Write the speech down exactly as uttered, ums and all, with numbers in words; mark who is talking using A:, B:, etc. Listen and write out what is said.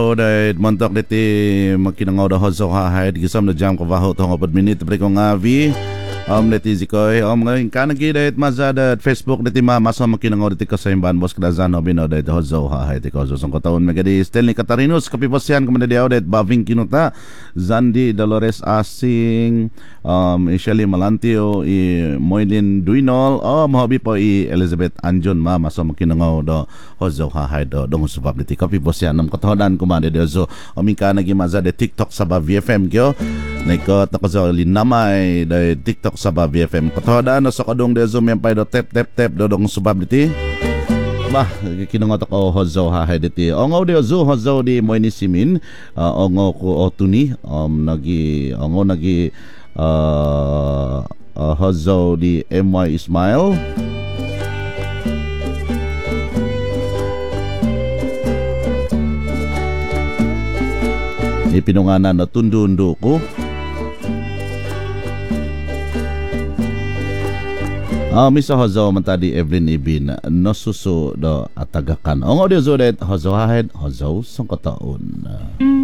A: Dahil montok diti makinangaw da hozo hahay gisam na jam kabaho to ngapad minute pre ko ngavi um diti zikoy um ngayon kanagi dahil mazada Facebook diti ma maso makinangaw diti kasaimban bos kadazan obino dahil hozo hahay diti kozo song kataon megadi Stanley Catarinos kapipasyan kumanda diaw dahil baving kinuta Zandi Dolores Asing um Ishali Malantio i Moylin Duinol o mahabi po i Elizabeth Anjon ma maso makinangaw do hozo hahay do dong subab diti kapipasyan nam katahonan kumanda diaw so omika nagi mazada TikTok sa V F M kyo naikot na ko sa linamay dahil TikTok sa V F M katahonan na sa kadong diaw so miyempay do tep tep tep do dong subab diti bah kinangot ako hozo hahay diti ongo diaw so hozo di moy ni simin uh, ongo ko otuni um nagi ongo nagi uh, uh, hozo di M Y Ismail ipinunganan na tundundo ko ah misa hozo man tadi Evelyn Ibin nosuso do atagakan ongo dio zodet hozo hahed hozo sangkataon.